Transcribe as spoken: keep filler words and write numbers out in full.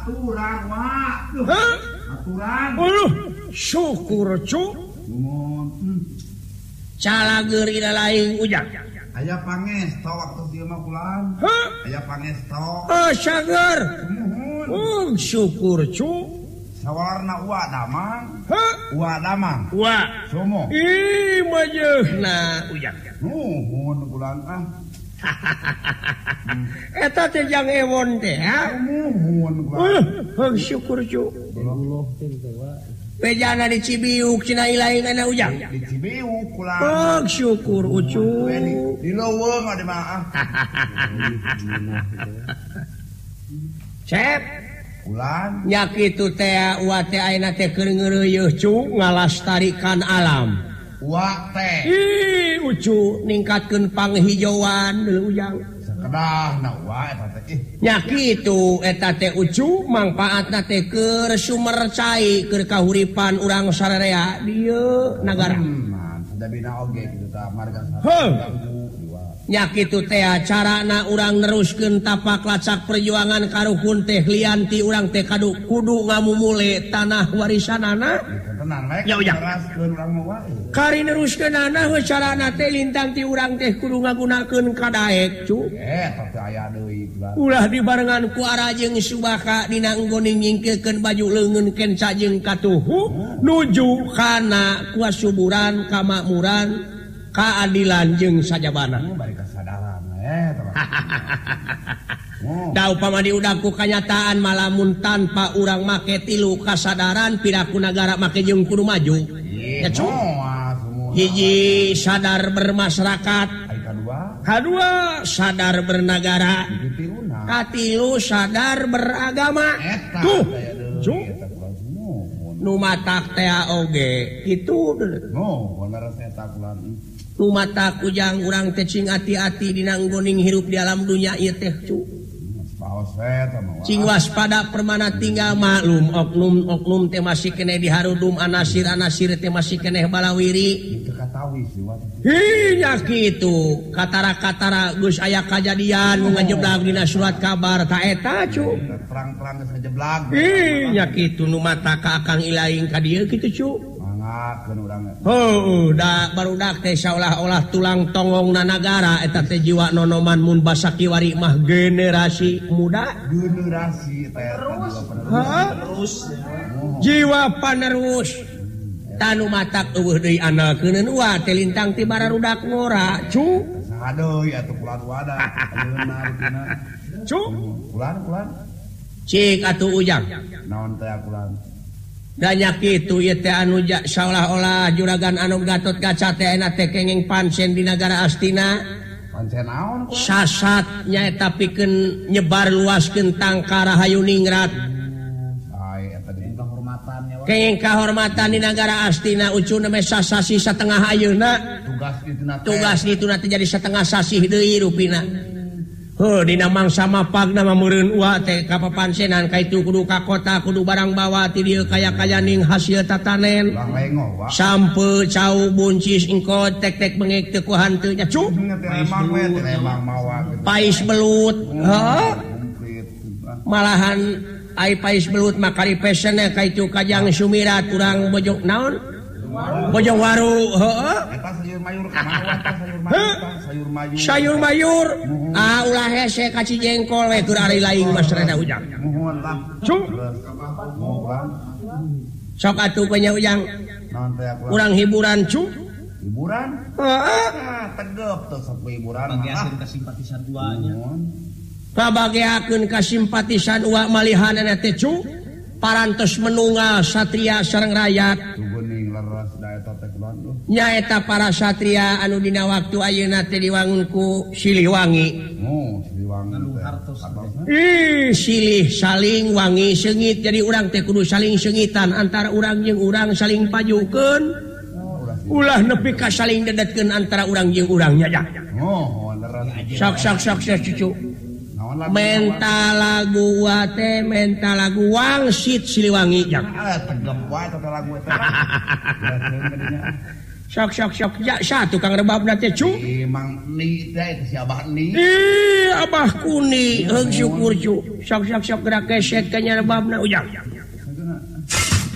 aturan wa aturan syukur cu calager ida lain ujang aya pangesto waktu dieu mah kulan aya pangesto ah sagar oh syukur cu sawarna wa damang wa damang wa somo ih majeuna ujang nuhun kulan ah eta teh jang ewon teh ha nuhun kulan uh syukur cu bejana di Cibiuk cina ilaingan ujang di Cibiuk kulan oh syukur ucu di leuweung ade mah cep kulan nya kitu teh wa teh ayeuna teh keur ngeureuyeuh cu ngalastarikan alam wa teh ih ucu ningkatkeun panghijauan deuleu ujang sakedahna wa eta teh nya kitu eta teh ucu mangpaatna teh keur sumber cai keur kahuripan urang sararea dieu nagara ada bina oge kitu tah marga nya kitu teh carana urang neruskeun tapak lacak perjuangan karuhun teh lianti urang teh kadu kudu ngamumule tanah warisanana tenang rek ya ujang raskeun urang mah wae kari neruskeunana carana teh lintang ti urang teh kudu ngagunakeun kadaek cu eh tapi aya deui ulah dibarengan ku ara jeung subaka dina enggoning nyingkeun baju leungeun kenca jeung katuhu nuju kana kuasuburan kamakmuran keadilan jeung sajabana bari kasadaran eh da upama diudangku kanyataan malamun tanpa urang make tilu kasadaran piraku nagara make jeung kudu maju ya cu hiji sadar bermasyarakat kadua sadar bernagara katilu sadar beragama tuh cu nu matak teh oge kitu no bener eta kulan nu matak ujang urang teh cing ati-ati dina nggoning hirup di alam dunya ieu teh cu cing waspada permana tinggal maklum oknum-oknum teh masih keneh diharudum anasir-anasir teh masih keneh balawiri itu katawi sih wa hi nya kitu katara-katara geus aya kajadian nu ngajeblag dina surat kabar ta eta cu perang-perang geus ngajeblag hi nya kitu nu mata ka akang ilaing ka dieu kitu cu mangakeun urang heuh da barudak teh saolah-olah tulang tongongna nagara eta teh jiwa nonoman mun basa kiwari mah generasi muda generasi teh terus jiwa panerus tanu matak eueuh deui anakeun wa teh lintang ti bararudak ngora cu sadeui atuh kulan wada ayeuna rupina cu kulan kulan cik atuh ujang naon teh kulan da nya kitu ieu teh anu saolah-olah juragan anu Gatot Kaca teh ana teh kenging pansen di nagara Astina pansen naon kulan sasat nyaeta pikeun nyebar luaskeun tangkara hayu ningrat ai eta di kehormatan nya kenging kahormatan di nagara Astina ucuna me sasasi satengah ayeuna tugas dituna tugas dituna teh jadi satengah sasih deui rupina heuh dina mangsa mapagna mah meureun wa teh ka papansenan ka itu kudu ka kota kudu barang bawa ti dieu kaya-kaya ning hasil tatanen sampe cau buncis engko tek-tek bengek teu ku hanteu nya cu pais belut heuh malahan ai pais belut mah kari pesena ka itu kajang sumirat urang bojong naon bojong waru heuh eta sayur mayur kamawa sayur mayur sayur mayur sayur mayur ah ulah hese ka Cijengkol we keur ari laing mas rada ujang muhun lah cu sok atuh nya ujang naon teh urang hiburan cu hiburan heeh tegep teh sapu hiburan bagiakeun ka simpatisan duanya pabageakeun ka simpatisan wa malihanana teh cu parantos menunggal satria sareng rakyat tuguning leres da eta teh kulan nyaeta para satria anu dina waktu ayeuna teh diwangun ku Siliwangi oh Siliwangi ih silih saling wangi seungit jadi urang teh kudu saling seungitan antara urang jeung urang saling pajukeun ulah nepi ka saling dedetkeun antara urang jeung urang nya oh leres sok sok sok cucu mental lagu wa teh mental lagu wangsit Siliwangi jang tegep wae teh lagu eta sok sok sok ya satu kang rebab nate cu emang ni teh si abah ni ih abah kuni heung syukur cu sok sok sok gerak kesek nya rebabna ujang